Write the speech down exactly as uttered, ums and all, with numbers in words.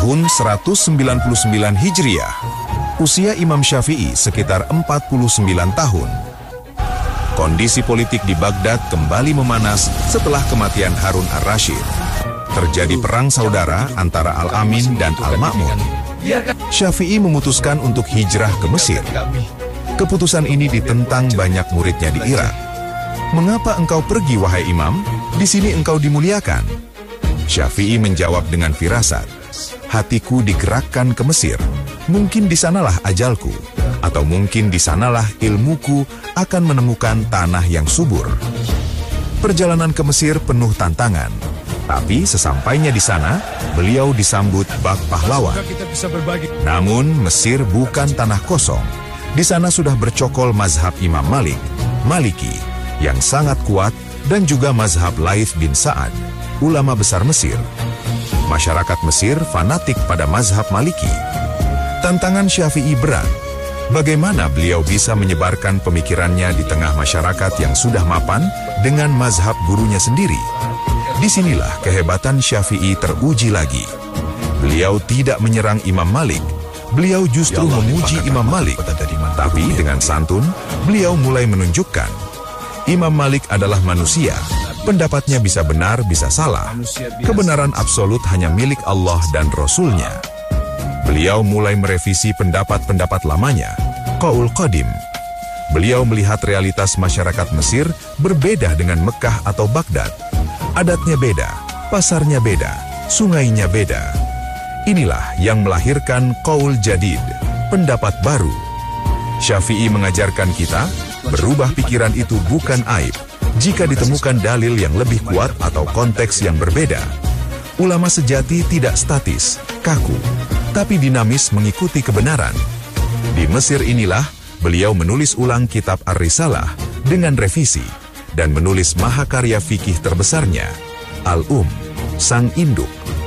Tahun seratus sembilan puluh sembilan Hijriah, usia Imam Syafi'i sekitar empat puluh sembilan tahun. Kondisi politik di Baghdad kembali memanas setelah kematian Harun ar-Rasyid. Terjadi perang saudara antara Al-Amin dan Al-Ma'mun. Syafi'i memutuskan untuk hijrah ke Mesir. Keputusan ini ditentang banyak muridnya di Irak. "Mengapa engkau pergi, wahai Imam? Di sini engkau dimuliakan." Syafi'i menjawab dengan firasat, "Hatiku digerakkan ke Mesir. Mungkin di sanalah ajalku, atau mungkin di sanalah ilmuku akan menemukan tanah yang subur." Perjalanan ke Mesir penuh tantangan, tapi sesampainya di sana, beliau disambut bak pahlawan. Namun Mesir bukan tanah kosong. Di sana sudah bercokol mazhab Imam Malik, Maliki, yang sangat kuat, dan juga mazhab Laith bin Sa'ad, ulama besar Mesir. Masyarakat Mesir fanatik pada mazhab Maliki. Tantangan Syafi'i berat. Bagaimana beliau bisa menyebarkan pemikirannya di tengah masyarakat yang sudah mapan dengan mazhab gurunya sendiri? Disinilah kehebatan Syafi'i teruji lagi. Beliau tidak menyerang Imam Malik. Beliau justru ya Allah, memuji Imam Malik. Tapi dengan santun, beliau mulai menunjukkan Imam Malik adalah manusia. Pendapatnya bisa benar, bisa salah. Kebenaran absolut hanya milik Allah dan Rasul-Nya. Beliau mulai merevisi pendapat-pendapat lamanya, Qaul Qadim. Beliau melihat realitas masyarakat Mesir berbeda dengan Mekah atau Baghdad. Adatnya beda, pasarnya beda, sungainya beda. Inilah yang melahirkan Qaul Jadid, pendapat baru. Syafi'i mengajarkan kita, berubah pikiran itu bukan aib jika ditemukan dalil yang lebih kuat atau konteks yang berbeda. Ulama sejati tidak statis, kaku, tapi dinamis mengikuti kebenaran. Di Mesir inilah beliau menulis ulang kitab Ar-Risalah dengan revisi dan menulis mahakarya fikih terbesarnya, Al-Um, Sang Induk.